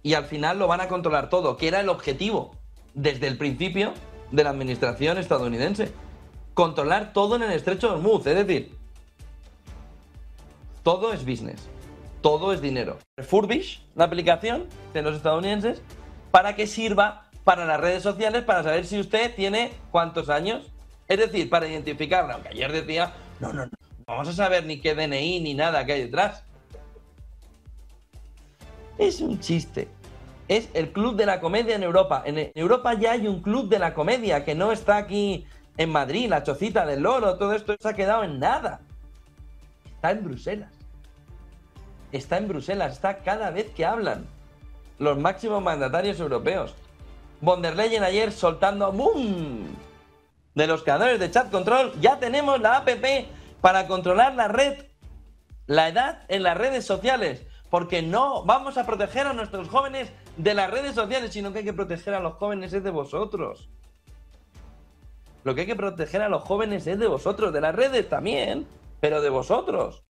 y al final lo van a controlar todo, que era el objetivo desde el principio de la administración estadounidense. Controlar todo en el estrecho de Hormuz, es decir, todo es business, todo es dinero. Refurbish la aplicación de los estadounidenses para que sirva para las redes sociales para saber si usted tiene cuántos años. Es decir, para identificarla, aunque ayer decía, no vamos a saber ni qué DNI ni nada que hay detrás. Es un chiste. Es el club de la comedia en Europa. En Europa ya hay un club de la comedia que no está aquí en Madrid, la Chocita del Loro, todo esto se ha quedado en nada. Está en Bruselas. Está en Bruselas, está cada vez que hablan los máximos mandatarios europeos. Von der Leyen ayer soltando ¡boom! De los creadores de Chat Control, ya tenemos la app para controlar la red, la edad en las redes sociales, porque no vamos a proteger a nuestros jóvenes de las redes sociales, sino que hay que proteger a los jóvenes es de vosotros. Lo que hay que proteger a los jóvenes es de vosotros, de las redes también, pero de vosotros.